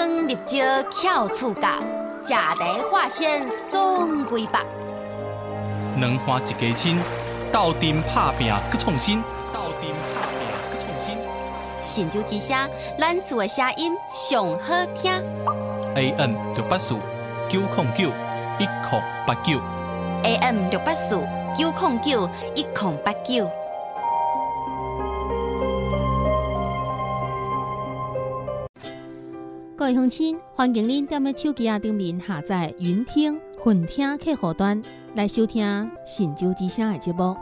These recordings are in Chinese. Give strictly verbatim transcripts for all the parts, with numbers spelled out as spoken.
笋入椒翘厝角，食茶化纤爽规百。 两花一家亲，斗阵拍拼搁创新，斗阵拍拼搁创新。 神州之声，咱厝的声音上好听。 A M 六八四九零九一零八九。 A M 六八四九零九一零八九。 各位乡亲，欢迎您踮咧手机啊顶面下载云听、混听客户端来收听神州之声的节目。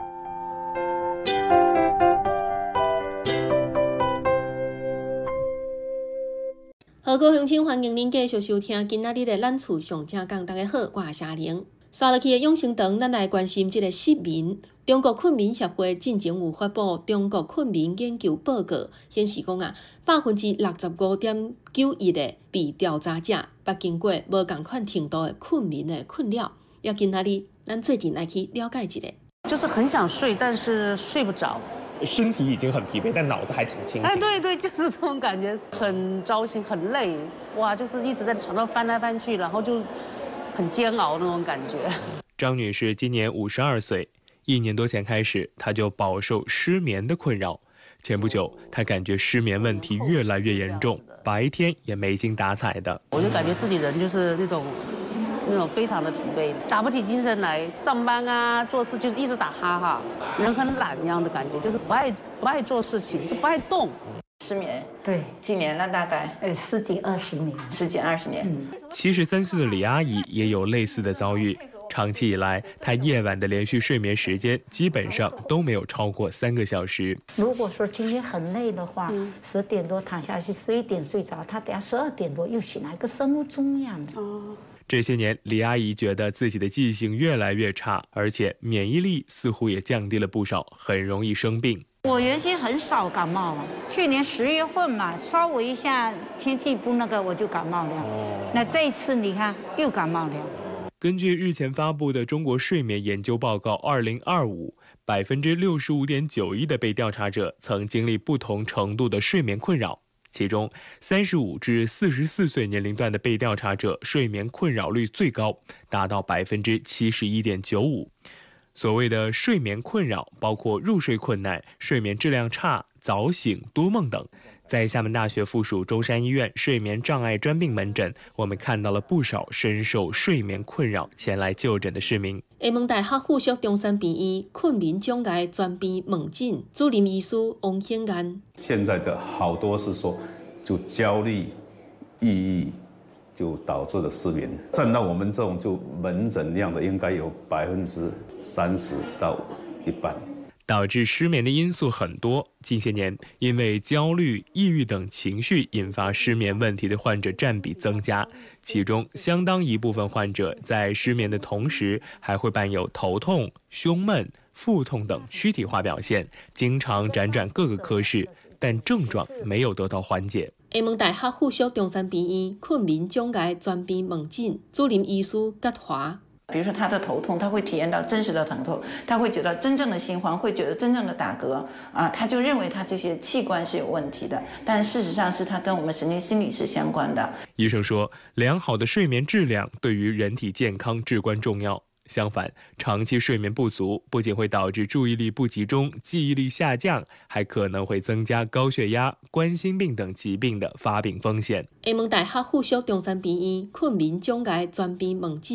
好，各位乡亲，欢迎您继续收听今仔日的咱厝上正讲。大家好，我是夏玲。刷落去的养生堂，咱来关心这个失眠。中国困眠协会近前有发布中国困眠研究报告，显示讲啊，百分之六十五点九一的被调查者捌经过无同款程度的困眠的困扰。要今仔日，咱最近来去了解一下。 就是很想睡，但是睡不着。 身体已经很疲惫，但脑子还挺清醒。 哎，对对，就是这种感觉，很糟心，很累，哇，就是一直在床上翻来翻去，然后就很煎熬那种感觉。 张女士今年五十二岁，一年多前开始，她就饱受失眠的困扰。前不久，她感觉失眠问题越来越严重，白天也没精打采的。 我就感觉自己人就是那种。那种非常的疲惫，打不起精神来上班啊，做事就是一直打哈哈，人很懒一样的感觉，就是不爱不爱做事情，就不爱动。 失眠， 对， 几年了？大概呃十几二十年， 十几二十年。 七十三岁的李阿姨也有类似的遭遇，长期以来，她夜晚的连续睡眠时间基本上都没有超过三个小时。 如果说今天很累的话，十、嗯、点多躺下去，十一点睡着，她等下十二点多又醒来，跟生物钟一样的。哦。 这些年，李阿姨觉得自己的记性越来越差，而且免疫力似乎也降低了不少，很容易生病。 我原先很少感冒，去年十月份嘛，稍微一下天气不那个我就感冒了。哦、那这一次你看又感冒了。 根据日前发布的《中国睡眠研究报告二零二五》，百分之六十五点九一的被调查者曾经历不同程度的睡眠困扰。其中，三十五至四十四岁年龄段的被调查者睡眠困扰率最高，达到百分之七十一点九五。所谓的睡眠困扰，包括入睡困难、睡眠质量差、早醒、多梦等。在厦门大学附属中山医院睡眠障碍专病门诊，我们看到了不少深受睡眠困扰前来就诊的市民。 厦门大学附属中山病院困眠障碍专病门诊主任医师王显安， 现在的好多是说，就焦虑、抑郁，就导致了失眠。占到我们这种就门诊量的，应该有百分之三十到一半。 导致失眠的因素很多，近些年因为焦虑、抑郁等情绪引发失眠问题的患者占比增加，其中相当一部分患者在失眠的同时，还会伴有头痛、胸闷、腹痛等躯体化表现，经常辗转各个科室，但症状没有得到缓解。 厦门大学附属中山病院困眠障碍专病门诊主任医师葛华。 比如说他的头痛，他会体验到真实的疼痛，他会觉得真正的心慌，会觉得真正的打嗝啊，他就认为他这些器官是有问题的，但事实上是他跟我们神经心理是相关的。 医生说，良好的睡眠质量对于人体健康至关重要。相反，长期睡眠不足不仅会导致注意力不集中、记忆力下降，还可能会增加高血压、冠心病等疾病的发病风险。 厦门大学附属中山病院困眠障碍专病门诊